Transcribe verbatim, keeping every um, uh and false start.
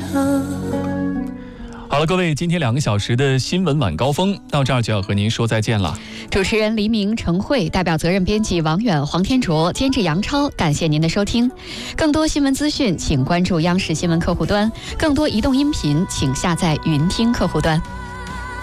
好了，各位，今天两个小时的新闻晚高峰到这儿就要和您说再见了。 主持人黎明、陈慧，代表责任编辑王远、黄天卓，监制杨超，感谢您的收听。更多新闻资讯，请关注央视新闻客户端；更多移动音频，请下载云听客户端。